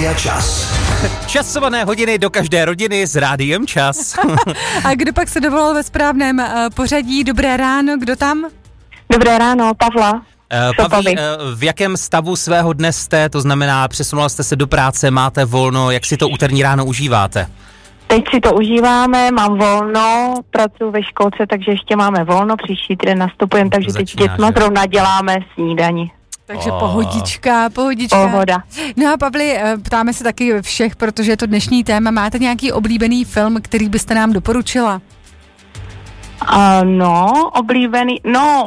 Rádia Čas. Časované hodiny do každé rodiny s Rádiem Čas. A kdo pak se dovolal ve správném pořadí? Dobré ráno, kdo tam? Dobré ráno, Pavla. Pavlí, v jakém stavu svého dne jste? To znamená, přesunula jste se do práce, máte volno, jak si to úterní ráno užíváte? Teď si to užíváme, mám volno, pracuji ve školce, takže ještě máme volno, příští týden nastupujeme, takže teď s dětma zrovna děláme snídani. Takže pohodička. Pohoda. No a Pavli, ptáme se taky všech, protože je to dnešní téma. Máte nějaký oblíbený film, který byste nám doporučila? Oblíbený,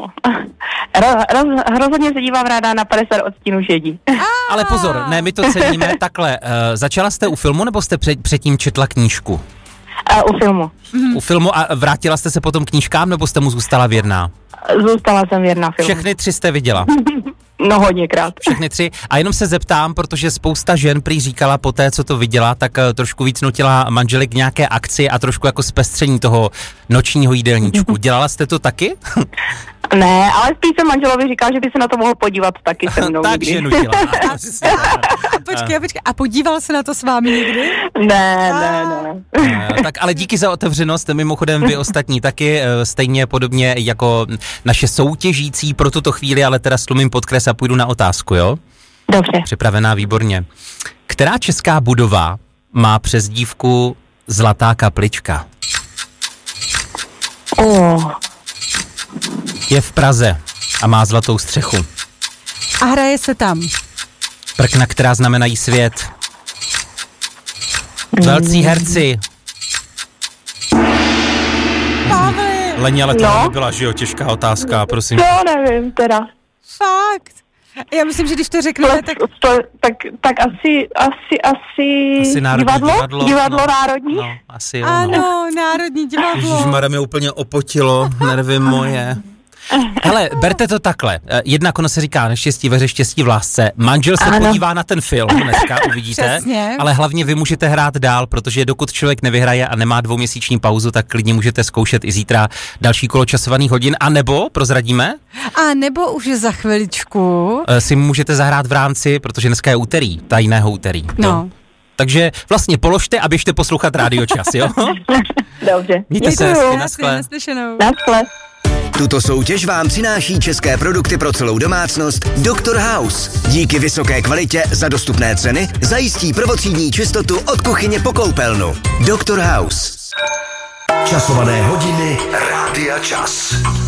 rozhodně se dívám ráda na 50 odstínů šedí. Ale pozor, ne, my to ceníme takhle. Začala jste u filmu, nebo jste předtím četla knížku? U filmu. U filmu a vrátila jste se potom knížkám, nebo jste mu zůstala věrná? Zůstala jsem věrná filmu. Všechny 3 jste viděla? No hodněkrát. Všechny 3. A jenom se zeptám, protože spousta žen prý říkala po té, co to viděla, tak trošku víc nutila manžely k nějaké akci a trošku jako zpestření toho nočního jídelníčku. Dělala jste to taky? Ne, ale spíš jsem manželovi říkal, že by se na to mohl podívat taky se mnou. Takže nutila. Počkej, a podíval se na to s vámi někdy? Ne. Tak ale díky za otevřenost, mimochodem vy ostatní taky, stejně podobně jako naše soutěžící pro tuto chvíli, ale teda slumím podkres a půjdu na otázku, jo? Dobře. Připravená, výborně. Která česká budova má přezdívku Zlatá kaplička? Je v Praze a má zlatou střechu. A hraje se tam. Prkna, která znamenají svět. Velcí herci. Pavli. Leni, ale to nebyla, že jo, těžká otázka, prosím. To nevím teda. Fakt. Já myslím, že když to řekneme, tak asi divadlo národní? No, asi jo. Ano, Národní divadlo. Ježišmarja, mě úplně opotilo, nervy moje. Hele, berte to takhle. Jednak ono se říká neštěstí ve hře, štěstí v lásce. Manžel se podívá na ten film dneska, uvidíte. Přesně. Ale hlavně vy můžete hrát dál, protože dokud člověk nevyhraje a nemá 2měsíční pauzu, tak klidně můžete zkoušet i zítra další kolo časovaných hodin. A nebo, prozradíme? A nebo už za chviličku si můžete zahrát v rámci, protože dneska je úterý, tajného úterý. No. Jo? Takže vlastně položte a běžte poslouchat Rádio Čas, jo? Dobře. Mějte se hezky, naschle. Naschle. Tuto soutěž vám přináší české produkty pro celou domácnost Dr. House. Díky vysoké kvalitě za dostupné ceny zajistí prvotřídní čistotu od kuchyně po koupelnu. Dr. House. Časované hodiny Rádia Čas.